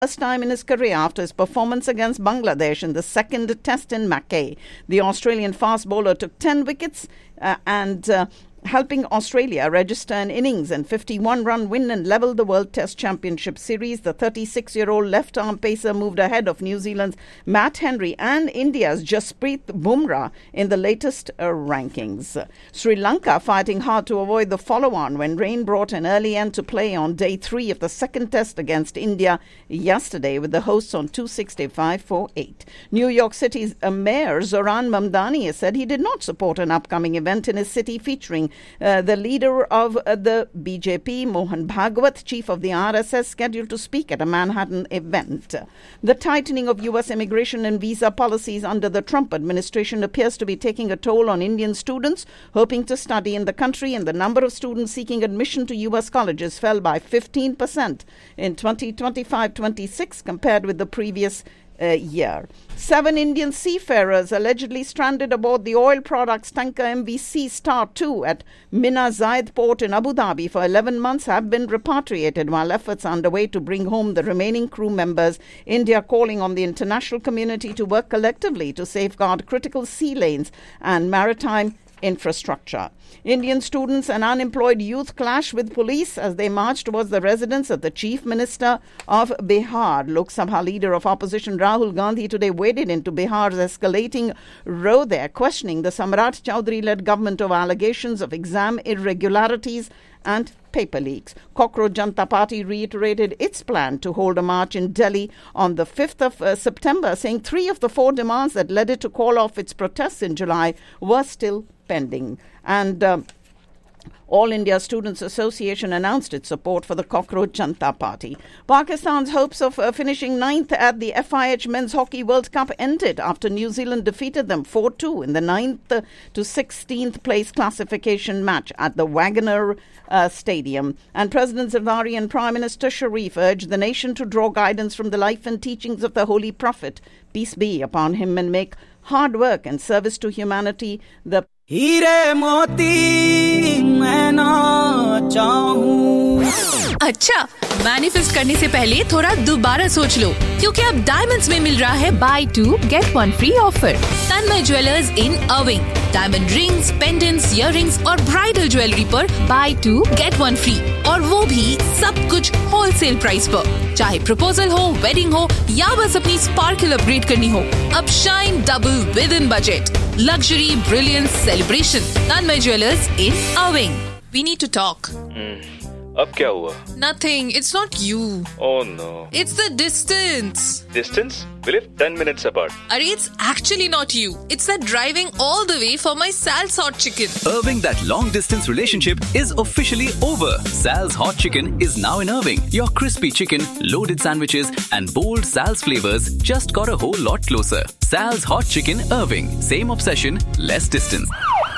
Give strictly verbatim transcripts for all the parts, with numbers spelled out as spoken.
first time in his career after his performance against Bangladesh in the second test in Mackay. The Australian fast bowler took ten wickets uh, and uh, helping Australia register an innings and fifty-one run win and level the World Test Championship Series. The thirty-six-year-old left-arm pacer moved ahead of New Zealand's Matt Henry and India's Jasprit Bumrah in the latest uh, rankings. Sri Lanka fighting hard to avoid the follow-on when rain brought an early end to play on day three of the second test against India yesterday, with the hosts on two sixty-five for eight. New York City's uh, Mayor Zoran Mamdani has said he did not support an upcoming event in his city featuring Uh, the leader of uh, the B J P, Mohan Bhagwat, chief of the R S S, scheduled to speak at a Manhattan event. The tightening of U S immigration and visa policies under the Trump administration appears to be taking a toll on Indian students hoping to study in the country, and the number of students seeking admission to U S colleges fell by fifteen percent in twenty twenty-five twenty-six compared with the previous Uh, year. Seven Indian seafarers allegedly stranded aboard the oil products tanker M V C Star two at Mina Zayed port in Abu Dhabi for eleven months have been repatriated, while efforts are underway to bring home the remaining crew members. India calling on the international community to work collectively to safeguard critical sea lanes and maritime infrastructure. Indian students and unemployed youth clash with police as they march towards the residence of the Chief Minister of Bihar. Lok Sabha leader of opposition Rahul Gandhi today waded into Bihar's escalating row there, questioning the Samrat Chowdhury-led government of allegations of exam irregularities and paper leaks. Cockroach Janata Party reiterated its plan to hold a march in Delhi on the fifth of uh, September, saying three of the four demands that led it to call off its protests in July were still pending. And um, All India Students Association announced its support for the Cockroach Janata Party. Pakistan's hopes of uh, finishing ninth at the F I H Men's Hockey World Cup ended after New Zealand defeated them four two in the ninth uh, to sixteenth place classification match at the Wagoner uh, Stadium. And President Zardari and Prime Minister Sharif urged the nation to draw guidance from the life and teachings of the Holy Prophet, peace be upon him, and make hard work and service to humanity the हीरे मोती मैं ना चाहूं। अच्छा, manifest करने से पहले थोड़ा दोबारा सोच लो, क्योंकि अब डायमंड्स में मिल रहा है by to get one free offer. Tanmay jewellers in अर्विंग diamond rings, pendants, earrings और ब्राइडल ज्वेलरी पर by to get one free, और वो भी सब कुछ होलसेल प्राइस पर। चाहे प्रपोजल हो, वेडिंग हो या बस अपनी स्पार्कल अपग्रेड करनी हो, अब shine double with in budget. Luxury, brilliance, celebration. Tanmay Jewelers in Irving. We need to talk. Mm. अब क्या हुआ? Nothing. It's not you. Oh no. It's the distance. Distance? We live ten minutes apart. Arey, it's actually not you. It's that driving all the way for my Sal's Hot Chicken. Irving, that long distance relationship is officially over. Sal's Hot Chicken is now in Irving. Your crispy chicken, loaded sandwiches and bold Sal's flavors just got a whole lot closer. Sal's Hot Chicken Irving. Same obsession, less distance.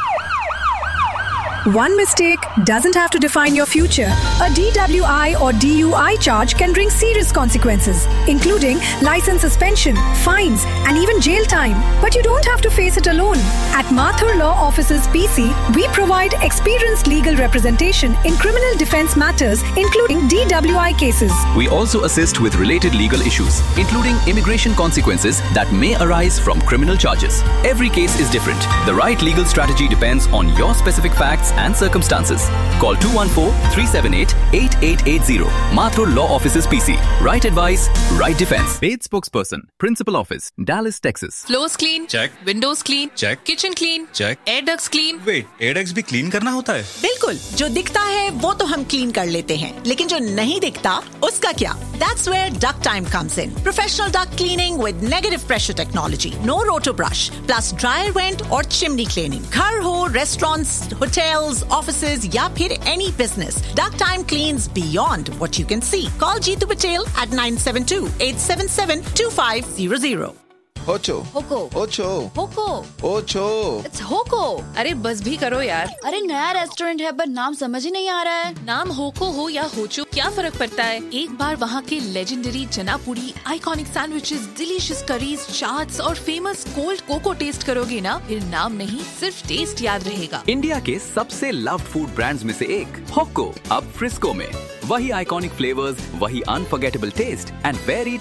One mistake doesn't have to define your future. A D W I or D U I charge can bring serious consequences, including license suspension, fines, and even jail time. But you don't have to face it alone. At Mathur Law Offices P C, we provide experienced legal representation in criminal defense matters, including D W I cases. We also assist with related legal issues, including immigration consequences that may arise from criminal charges. Every case is different. The right legal strategy depends on your specific facts and circumstances. Call two one four, three seven eight, eight eight eight zero. Mathur Law Offices P C. Right advice, right defense. Paid spokesperson, Principal Office, Dallas, Texas. Floors clean. Check. Windows clean. Check. Kitchen clean. Check. Air ducts clean. Wait, air ducts भी clean करना होता है? बिल्कुल, जो दिखता है वो तो हम क्लीन कर लेते हैं, लेकिन जो नहीं दिखता उसका क्या? That's where Duct Time comes in. Professional duct cleaning with negative pressure technology. No roto brush. Plus dryer vent और chimney cleaning. घर हो, restaurants, hotels, offices या फिर any business. Duct Time cleans beyond what you can see. Call Jeetu Patel at nine seven two, eight seven seven, two five zero zero. Ocho. Hoko. Ocho. Hoko. Ocho. It's Hoko. अरे बस भी करो यार। अरे नया restaurant है पर नाम समझ ही नहीं आ रहा है। नाम होको हो या होचो क्या फर्क पड़ता है? एक बार वहाँ के लेजेंडरी चना पूरी, iconic sandwiches, delicious curries, chaats और फेमस कोल्ड कोको टेस्ट करोगे ना, फिर नाम नहीं सिर्फ टेस्ट याद रहेगा। इंडिया के सबसे लव्ड फूड ब्रांड्स में से एक होको अब फ्रिस्को में। वही आइकॉनिक फ्लेवर्स, वही अनफॉरगेटेबल टेस्ट एंड वेरी